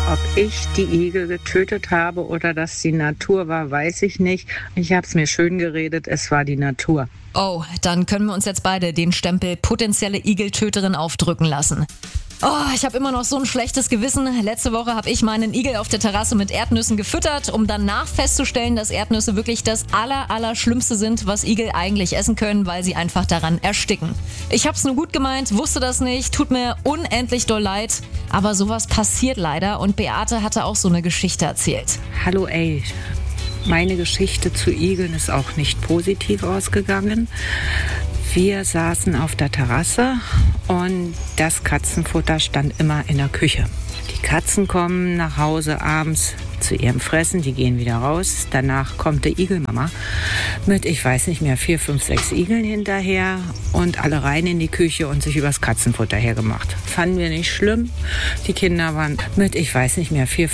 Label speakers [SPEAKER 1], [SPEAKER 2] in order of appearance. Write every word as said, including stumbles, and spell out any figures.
[SPEAKER 1] Ob ich die Igel getötet habe oder dass die Natur war, weiß ich nicht. Ich habe es mir schön geredet, es war die Natur.
[SPEAKER 2] Oh, dann können wir uns jetzt beide den Stempel potenzielle Igeltöterin aufdrücken lassen. Oh, ich habe immer noch so ein schlechtes Gewissen. Letzte Woche habe ich meinen Igel auf der Terrasse mit Erdnüssen gefüttert, um danach festzustellen, dass Erdnüsse wirklich das aller, aller Schlimmste sind, was Igel eigentlich essen können, weil sie einfach daran ersticken. Ich habe es nur gut gemeint, wusste das nicht, tut mir unendlich doll leid, aber sowas passiert leider und Beate hatte auch so eine Geschichte erzählt.
[SPEAKER 1] Hallo ey, meine Geschichte zu Igeln ist auch nicht positiv ausgegangen. Wir saßen auf der Terrasse und das Katzenfutter stand immer in der Küche. Die Katzen kommen nach Hause abends zu ihrem Fressen, die gehen wieder raus. Danach kommt die Igelmama mit, ich weiß nicht mehr, vier, fünf, sechs Igeln hinterher und alle rein in die Küche und sich übers Katzenfutter hergemacht. Fanden wir nicht schlimm. Die Kinder waren mit, ich weiß nicht mehr, vier,